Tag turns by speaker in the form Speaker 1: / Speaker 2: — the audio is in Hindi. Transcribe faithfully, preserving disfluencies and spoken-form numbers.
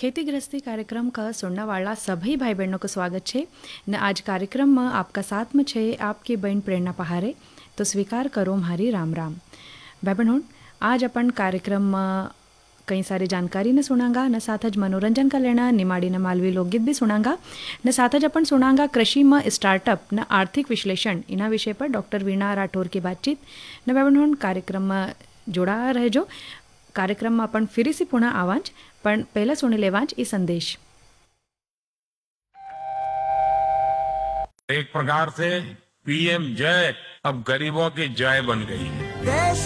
Speaker 1: खेती गृहस्थी कार्यक्रम का सुनने वाला सभी भाई बहनों को स्वागत है न। आज कार्यक्रम में आपका साथ में छे आपकी बहन प्रेरणा पहारे। तो स्वीकार करो हमारी राम राम। भाई बहनों, आज अपन कार्यक्रम में कई सारी जानकारी ने सुनांगा न, साथ ज मनोरंजन का लेना, निमाड़ी न मालवी लोकगीत भी सुनांगा न, साथ ज अपन सुनांगा कृषि में स्टार्टअप न आर्थिक विश्लेषण इना विषय पर डॉक्टर वीणा राठौर की बातचीत न। भाई बहनों, कार्यक्रम में जोड़ा रहजो। कार्यक्रम में अपन फिर से पुनः आवाज, पण पहला सुनी लेवाज ई संदेश।
Speaker 2: एक प्रकार से पीएम जय अब गरीबों की जय बन गई है।